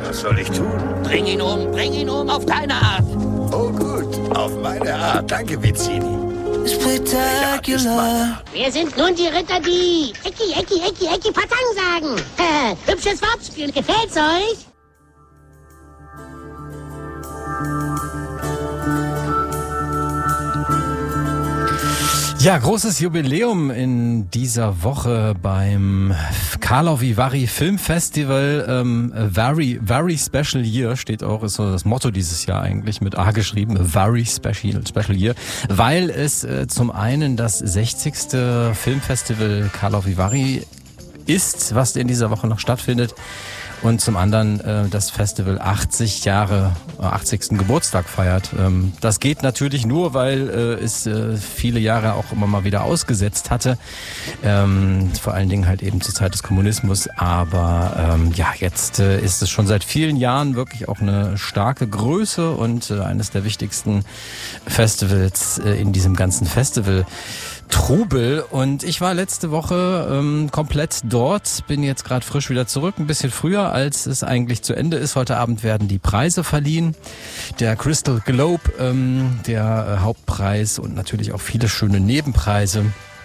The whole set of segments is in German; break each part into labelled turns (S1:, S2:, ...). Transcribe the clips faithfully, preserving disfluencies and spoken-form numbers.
S1: Was soll ich tun?
S2: Bring ihn um, bring ihn um, auf deine Art.
S1: Oh gut, auf meine Art. Danke, Vizzini.
S3: Spectacular.
S2: Wir sind nun die Ritter, die Ecki, Ecki, Ecki, Ecki, Patang sagen. Hübsches Wortspiel, gefällt's euch?
S4: Ja, großes Jubiläum in dieser Woche beim Karlovy Vary Film Festival. Ähm, very, very Special Year steht auch, ist so das Motto dieses Jahr eigentlich, mit A geschrieben, Very Special, Special Year, weil es äh, zum einen das sechzigste Filmfestival Karlovy Vary ist, was in dieser Woche noch stattfindet. Und zum anderen äh, das Festival achtzig Jahre, äh, achtzigsten Geburtstag feiert. Ähm, das geht natürlich nur, weil äh, es äh, viele Jahre auch immer mal wieder ausgesetzt hatte. Ähm, vor allen Dingen halt eben zur Zeit des Kommunismus. Aber ähm, ja, jetzt äh, ist es schon seit vielen Jahren wirklich auch eine starke Größe und äh, eines der wichtigsten Festivals äh, in diesem ganzen Festival. Trubel. Und ich war letzte Woche ähm, komplett dort, bin jetzt gerade frisch wieder zurück, ein bisschen früher, als es eigentlich zu Ende ist. Heute Abend werden die Preise verliehen. Der Crystal Globe, ähm, der äh, Hauptpreis und natürlich auch viele schöne Nebenpreise.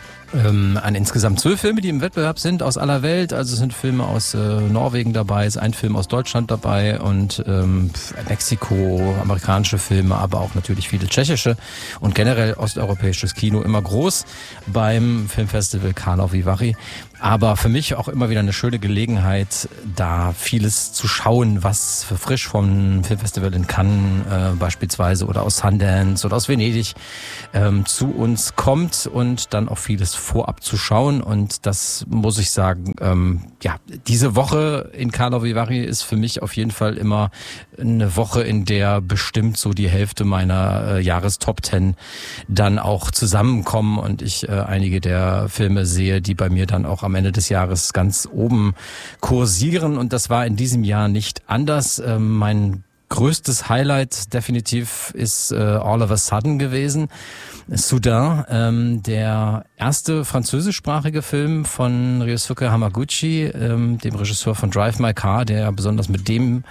S4: Ähm, an insgesamt zwölf Filme, die im Wettbewerb sind, aus aller Welt. Also es sind Filme aus äh, Norwegen dabei, ist ein Film aus Deutschland dabei und ähm, Mexiko, amerikanische Filme, aber auch natürlich viele tschechische und generell osteuropäisches Kino immer groß beim Filmfestival Karlovy Vary. Aber für mich auch immer wieder eine schöne Gelegenheit, da vieles zu schauen, was für frisch vom Filmfestival in Cannes äh, beispielsweise oder aus Sundance oder aus Venedig ähm, zu uns kommt und dann auch vieles vorab zu schauen. Und das muss ich sagen, ähm, ja, diese Woche in Karlovy Vary ist für mich auf jeden Fall immer eine Woche, in der bestimmt so die Hälfte meiner äh, Jahrestop zehn dann auch zusammenkommen und ich äh, einige der Filme sehe, die bei mir dann auch am Ende des Jahres ganz oben kursieren. Und das war in diesem Jahr nicht anders. Ähm, mein größtes Highlight definitiv ist äh, All of a Sudden gewesen. Soudain, ähm, der erste französischsprachige Film von Ryosuke Hamaguchi, ähm, dem Regisseur von Drive My Car, der besonders mit dem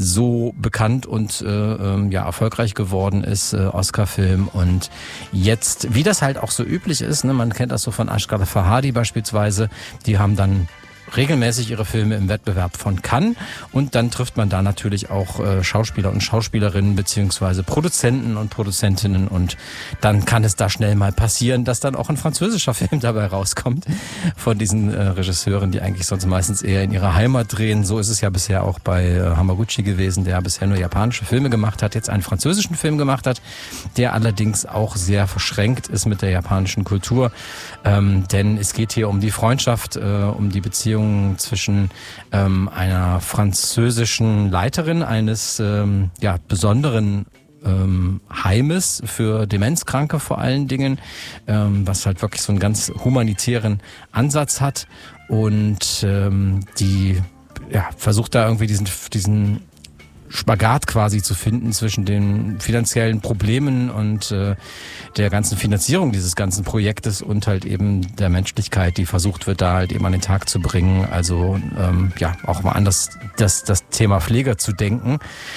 S4: so bekannt und äh, ähm, ja erfolgreich geworden ist, äh, Oscar-Film. Und jetzt, wie das halt auch so üblich ist, ne, man kennt das so von Ashghar Farhadi beispielsweise, die haben dann regelmäßig ihre Filme im Wettbewerb von Cannes und dann trifft man da natürlich auch äh, Schauspieler und Schauspielerinnen beziehungsweise Produzenten und Produzentinnen und dann kann es da schnell mal passieren, dass dann auch ein französischer Film dabei rauskommt von diesen äh, Regisseuren, die eigentlich sonst meistens eher in ihrer Heimat drehen. So ist es ja bisher auch bei äh, Hamaguchi gewesen, der bisher nur japanische Filme gemacht hat, jetzt einen französischen Film gemacht hat, der allerdings auch sehr verschränkt ist mit der japanischen Kultur, ähm, denn es geht hier um die Freundschaft, äh, um die Beziehung zwischen ähm, einer französischen Leiterin eines ähm, ja, besonderen ähm, Heimes für Demenzkranke vor allen Dingen, ähm, was halt wirklich so einen ganz humanitären Ansatz hat und ähm, die ja, versucht da irgendwie diesen, diesen Spagat quasi zu finden zwischen den finanziellen Problemen und äh, der ganzen Finanzierung dieses ganzen Projektes und halt eben der Menschlichkeit, die versucht wird, da halt eben an den Tag zu bringen. Also ähm, ja, auch mal anders das, das Thema Pfleger zu denken.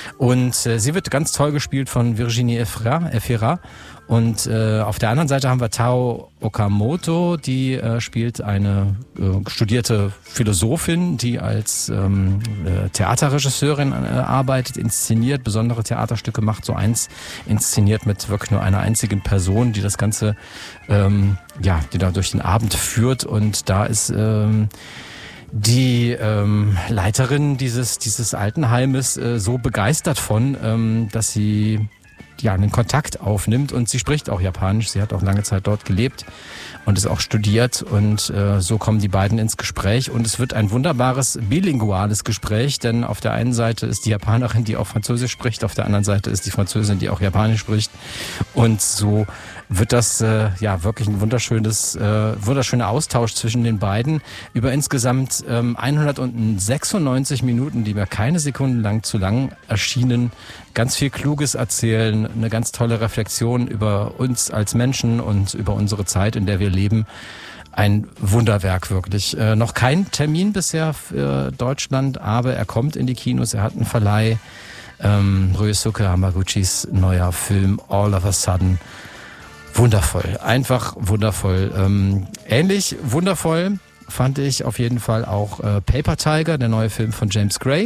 S4: Und äh, sie wird ganz toll gespielt von Virginie Efira. Und äh, auf der anderen Seite haben wir Tao Okamoto, die äh, spielt eine äh, studierte Philosophin, die als ähm, äh, Theaterregisseurin äh, arbeitet, inszeniert, besondere Theaterstücke macht, so eins inszeniert mit wirklich nur einer einzigen Person, die das Ganze, ähm, ja, die da durch den Abend führt. Und da ist ähm, die ähm, Leiterin dieses, dieses Altenheimes äh, so begeistert von, ähm, dass sie ja, einen Kontakt aufnimmt und sie spricht auch Japanisch. Sie hat auch lange Zeit dort gelebt und ist auch studiert und äh, so kommen die beiden ins Gespräch und es wird ein wunderbares bilinguales Gespräch, denn auf der einen Seite ist die Japanerin, die auch Französisch spricht, auf der anderen Seite ist die Französin, die auch Japanisch spricht und so wird das äh, ja wirklich ein wunderschönes, äh, wunderschöner Austausch zwischen den beiden über insgesamt ähm, hundertsechsundneunzig Minuten, die mir keine Sekunde lang zu lang erschienen. Ganz viel Kluges erzählen, eine ganz tolle Reflexion über uns als Menschen und über unsere Zeit, in der wir leben. ein Wunderwerk wirklich. Äh, noch kein Termin bisher für Deutschland, aber er kommt in die Kinos, er hat einen Verleih. Ähm, Ryosuke Hamaguchis neuer Film All of a Sudden. Wundervoll, einfach wundervoll. Ähm, ähnlich wundervoll fand ich auf jeden Fall auch äh, Paper Tiger, der neue Film von James Gray.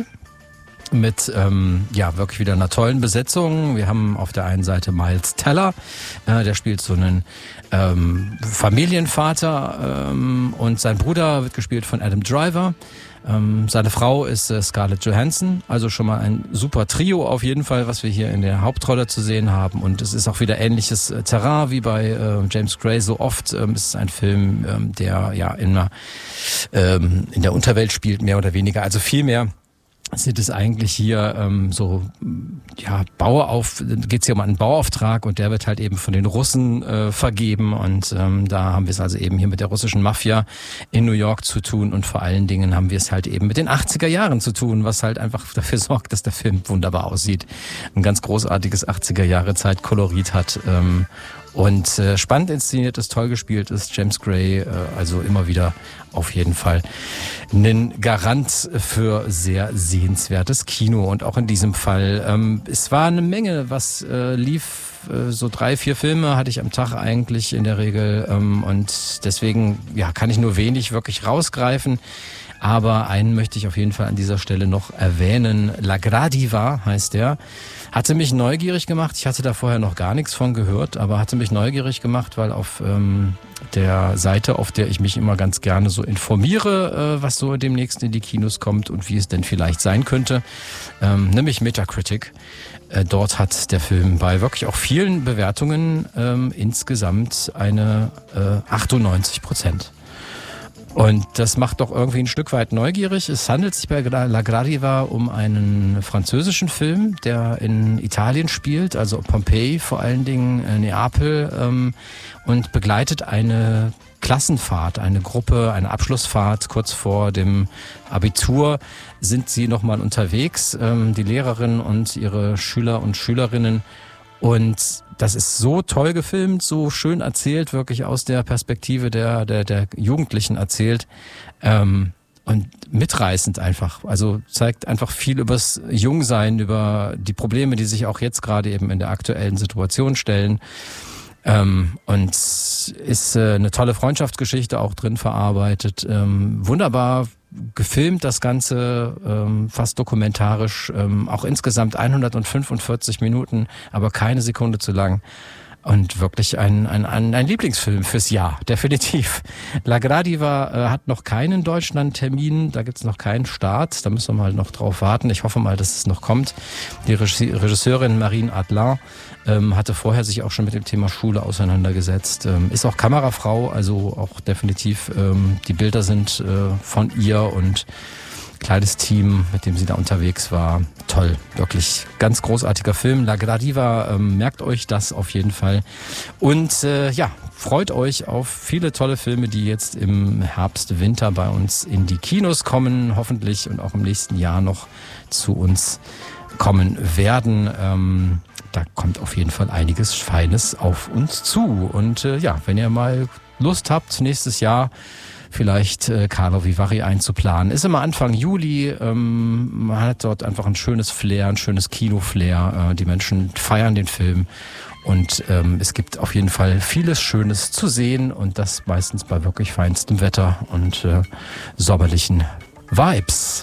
S4: Mit ähm, ja wirklich wieder einer tollen Besetzung. Wir haben auf der einen Seite Miles Teller, äh, der spielt so einen ähm, Familienvater ähm, und sein Bruder wird gespielt von Adam Driver. Ähm, seine Frau ist äh, Scarlett Johansson, also schon mal ein super Trio auf jeden Fall, was wir hier in der Hauptrolle zu sehen haben. Und es ist auch wieder ähnliches äh, Terrain wie bei äh, James Gray so oft. Ähm, es ist ein Film, ähm, der ja in, einer, ähm, in der Unterwelt spielt, mehr oder weniger, also viel mehr. Sind es eigentlich hier ähm, so, ja, Bauauf, geht es hier um einen Bauauftrag und der wird halt eben von den Russen äh, vergeben und ähm, da haben wir es also eben hier mit der russischen Mafia in New York zu tun und vor allen Dingen haben wir es halt eben mit den achtziger Jahren zu tun, was halt einfach dafür sorgt, dass der Film wunderbar aussieht. Ein ganz großartiges achtziger Jahre Zeitkolorit hat ähm, und äh, spannend inszeniert ist, toll gespielt ist, James Gray, äh, also immer wieder auf jeden Fall ein Garant für sehr sehenswertes Kino und auch in diesem Fall. Ähm, es war eine Menge, was äh, lief, äh, so drei, vier Filme hatte ich am Tag eigentlich in der Regel ähm, und deswegen ja kann ich nur wenig wirklich rausgreifen. Aber einen möchte ich auf jeden Fall an dieser Stelle noch erwähnen. La Gradiva heißt der. Hatte mich neugierig gemacht. Ich hatte da vorher noch gar nichts von gehört, aber hatte mich neugierig gemacht, weil auf ähm, der Seite, auf der ich mich immer ganz gerne so informiere, äh, was so demnächst in die Kinos kommt und wie es denn vielleicht sein könnte, ähm, nämlich Metacritic. Äh, dort hat der Film bei wirklich auch vielen Bewertungen ähm, insgesamt eine äh, achtundneunzig Prozent. Und das macht doch irgendwie ein Stück weit neugierig. Es handelt sich bei La Gradiva um einen französischen Film, der in Italien spielt, also Pompeji vor allen Dingen, äh, Neapel, ähm, und begleitet eine Klassenfahrt, eine Gruppe, eine Abschlussfahrt. Kurz vor dem Abitur sind sie nochmal unterwegs, ähm, die Lehrerin und ihre Schüler und Schülerinnen. Und das ist so toll gefilmt, so schön erzählt, wirklich aus der Perspektive der der, der Jugendlichen erzählt ähm, und mitreißend einfach. Also zeigt einfach viel übers Jungsein, über die Probleme, die sich auch jetzt gerade eben in der aktuellen Situation stellen. Ähm, und ist äh, eine tolle Freundschaftsgeschichte auch drin verarbeitet. Ähm, wunderbar gefilmt, das Ganze ähm, fast dokumentarisch, ähm, auch insgesamt hundertfünfundvierzig Minuten, aber keine Sekunde zu lang. Und wirklich ein, ein, ein, ein Lieblingsfilm fürs Jahr, definitiv. La Gradiva äh, hat noch keinen Deutschland-Termin, da gibt's noch keinen Start, da müssen wir mal noch drauf warten. Ich hoffe mal, dass es noch kommt. Die Regisseurin Marine Adler ähm, hatte vorher sich auch schon mit dem Thema Schule auseinandergesetzt, ähm, ist auch Kamerafrau, also auch definitiv, ähm, die Bilder sind äh, von ihr und kleines Team, mit dem sie da unterwegs war. Toll, wirklich ganz großartiger Film. La Gradiva, ähm, merkt euch das auf jeden Fall. Und äh, ja, freut euch auf viele tolle Filme, die jetzt im Herbst, Winter bei uns in die Kinos kommen, hoffentlich und auch im nächsten Jahr noch zu uns kommen werden. Ähm, da kommt auf jeden Fall einiges Feines auf uns zu. Und äh, ja, wenn ihr mal Lust habt, nächstes Jahr vielleicht äh, Karlovy Vary einzuplanen. Ist immer Anfang Juli, ähm, man hat dort einfach ein schönes Flair, ein schönes Kino-Flair. Äh, die Menschen feiern den Film und ähm, es gibt auf jeden Fall vieles Schönes zu sehen und das meistens bei wirklich feinstem Wetter und äh, sommerlichen Vibes.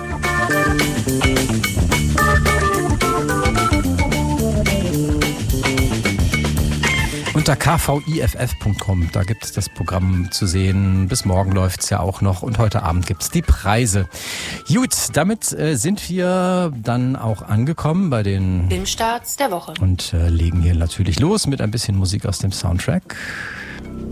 S4: Unter k v i f f punkt com, da gibt es das Programm zu sehen. Bis morgen läuft's ja auch noch und heute Abend gibt's die Preise. Gut, damit äh, sind wir dann auch angekommen bei den
S3: Filmstarts der Woche.
S4: Und äh, legen hier natürlich los mit ein bisschen Musik aus dem Soundtrack.